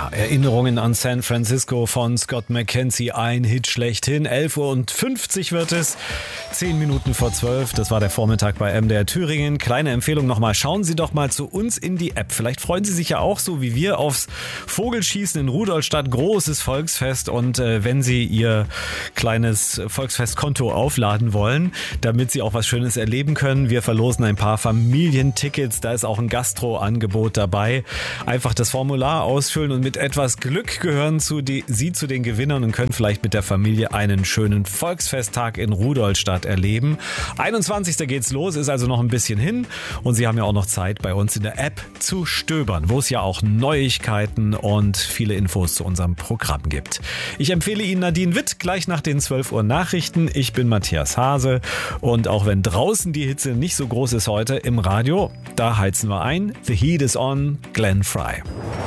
Ja, Erinnerungen an San Francisco von Scott McKenzie, ein Hit schlechthin. 11:50 Uhr wird es, 10 Minuten vor 12. Das war der Vormittag bei MDR Thüringen. Kleine Empfehlung nochmal, schauen Sie doch mal zu uns in die App. Vielleicht freuen Sie sich ja auch so wie wir aufs Vogelschießen in Rudolstadt. Großes Volksfest, und wenn Sie Ihr kleines Volksfestkonto aufladen wollen, damit Sie auch was Schönes erleben können, wir verlosen ein paar Familientickets. Da ist auch ein Gastro-Angebot dabei. Einfach das Formular ausfüllen und mit etwas Glück gehören Sie zu den Gewinnern und können vielleicht mit der Familie einen schönen Volksfesttag in Rudolstadt erleben. 21. geht's los, ist also noch ein bisschen hin, und Sie haben ja auch noch Zeit, bei uns in der App zu stöbern, wo es ja auch Neuigkeiten und viele Infos zu unserem Programm gibt. Ich empfehle Ihnen Nadine Witt gleich nach den 12 Uhr Nachrichten. Ich bin Matthias Hase, und auch wenn draußen die Hitze nicht so groß ist heute, im Radio, da heizen wir ein. The Heat is on, Glenn Frey.